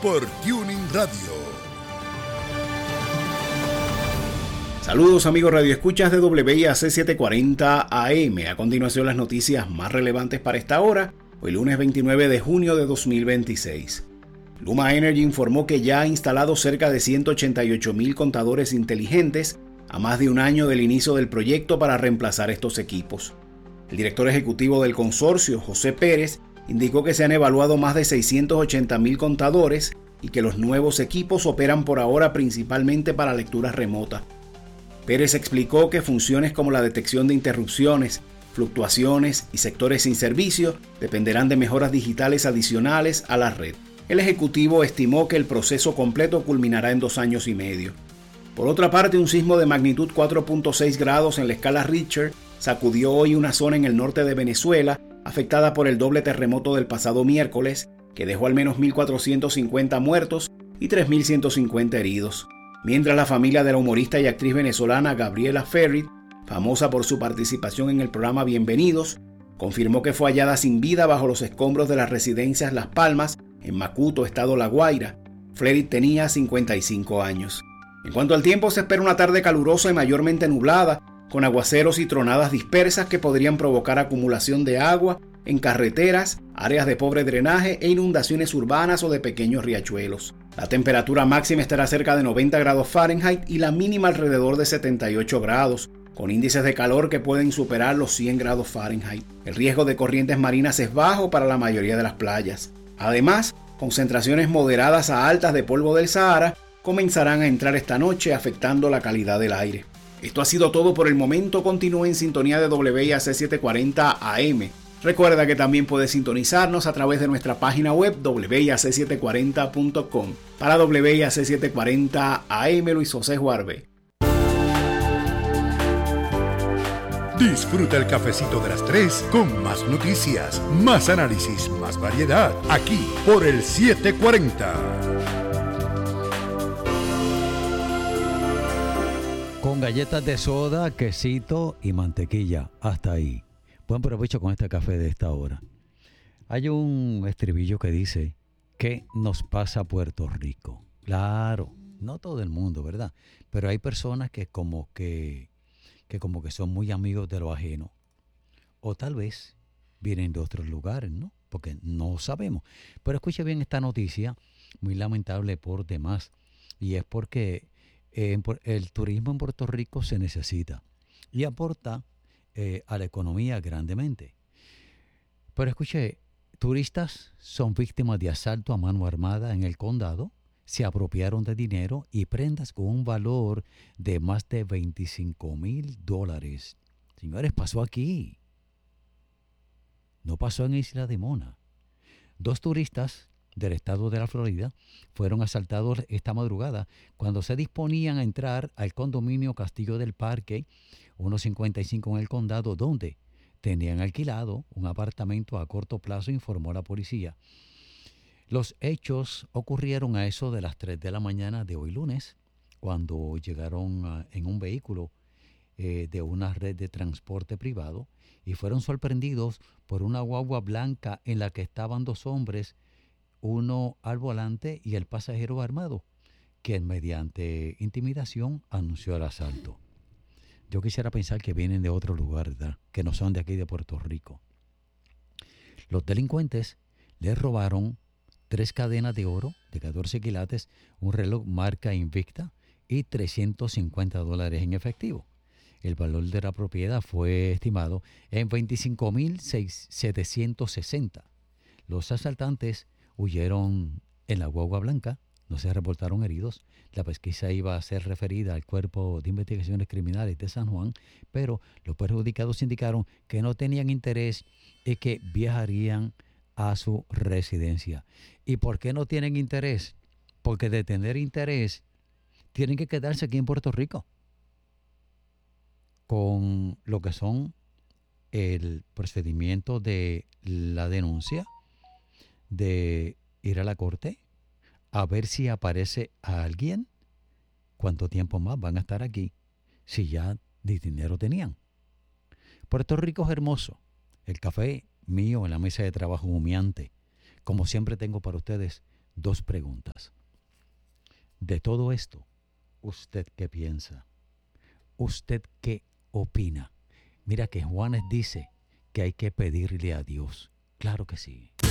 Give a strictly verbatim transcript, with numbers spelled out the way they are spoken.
por Tuning Radio. Saludos amigos radioescuchas de W I A C setecientos cuarenta A M. A continuación las noticias más relevantes para esta hora, hoy lunes veintinueve de junio de dos mil veintiséis. Luma Energy informó que ya ha instalado cerca de ciento ochenta y ocho mil contadores inteligentes a más de un año del inicio del proyecto para reemplazar estos equipos. El director ejecutivo del consorcio, José Pérez, indicó que se han evaluado más de seiscientos ochenta mil contadores y que los nuevos equipos operan por ahora principalmente para lectura remota. Pérez explicó que funciones como la detección de interrupciones, fluctuaciones y sectores sin servicio dependerán de mejoras digitales adicionales a la red. El ejecutivo estimó que el proceso completo culminará en dos años y medio. Por otra parte, un sismo de magnitud cuatro punto seis grados en la escala Richter sacudió hoy una zona en el norte de Venezuela afectada por el doble terremoto del pasado miércoles, que dejó al menos mil cuatrocientos cincuenta muertos y tres mil ciento cincuenta heridos. Mientras la familia de la humorista y actriz venezolana Gabriela Ferri, famosa por su participación en el programa Bienvenidos, confirmó que fue hallada sin vida bajo los escombros de las residencias Las Palmas, en Macuto, estado La Guaira. Ferri tenía cincuenta y cinco años. En cuanto al tiempo, se espera una tarde calurosa y mayormente nublada, con aguaceros y tronadas dispersas que podrían provocar acumulación de agua en carreteras, áreas de pobre drenaje e inundaciones urbanas o de pequeños riachuelos. La temperatura máxima estará cerca de noventa grados Fahrenheit y la mínima alrededor de setenta y ocho grados, con índices de calor que pueden superar los cien grados Fahrenheit. El riesgo de corrientes marinas es bajo para la mayoría de las playas. Además, concentraciones moderadas a altas de polvo del Sahara comenzarán a entrar esta noche, afectando la calidad del aire. Esto ha sido todo por el momento. Continúe en sintonía de W I A C setecientos cuarenta A M. Recuerda que también puedes sintonizarnos a través de nuestra página web w i a c setecientos cuarenta punto com. Para W I A C setecientos cuarenta A M, Luis José Juarbe. Disfruta el cafecito de las tres con más noticias, más análisis, más variedad, aquí por el setecientos cuarenta. Con galletas de soda, quesito y mantequilla. Hasta ahí. Buen provecho con este café de esta hora. Hay un estribillo que dice: ¿qué nos pasa a Puerto Rico? Claro, no todo el mundo, ¿verdad? Pero hay personas que como que, que como que son muy amigos de lo ajeno. O tal vez vienen de otros lugares, ¿no? Porque no sabemos. Pero escuche bien esta noticia, muy lamentable por demás. Y es porque eh, el turismo en Puerto Rico se necesita y aporta Eh, a la economía grandemente. Pero escuche, turistas son víctimas de asalto a mano armada en el condado, se apropiaron de dinero y prendas con un valor de más de veinticinco mil dólares. Señores, pasó aquí. No pasó en Isla de Mona. Dos turistas del estado de la Florida fueron asaltados esta madrugada cuando se disponían a entrar al condominio Castillo del Parque ciento cincuenta y cinco en el condado, donde tenían alquilado un apartamento a corto plazo, informó la policía. Los hechos ocurrieron a eso de las tres de la mañana de hoy lunes, cuando llegaron a, en un vehículo eh, de una red de transporte privado y fueron sorprendidos por una guagua blanca en la que estaban dos hombres, uno al volante y el pasajero armado, quien mediante intimidación anunció el asalto. Yo quisiera pensar que vienen de otro lugar, ¿verdad? Que no son de aquí de Puerto Rico. Los delincuentes les robaron tres cadenas de oro de catorce quilates, un reloj marca Invicta y trescientos cincuenta dólares en efectivo. El valor de la propiedad fue estimado en veinticinco mil setecientos sesenta. Los asaltantes huyeron en la guagua blanca, no se reportaron heridos. La pesquisa iba a ser referida al Cuerpo de Investigaciones Criminales de San Juan, pero los perjudicados indicaron que no tenían interés y que viajarían a su residencia. ¿Y por qué no tienen interés? Porque de tener interés, tienen que quedarse aquí en Puerto Rico con lo que son el procedimiento de la denuncia, de ir a la corte, a ver si aparece a alguien. ¿Cuánto tiempo más van a estar aquí si ya de dinero tenían? Puerto Rico es hermoso. El café mío en la mesa de trabajo humeante. Como siempre tengo para ustedes dos preguntas. De todo esto, ¿usted qué piensa? ¿Usted qué opina? Mira que Juanes dice que hay que pedirle a Dios. Claro que sí.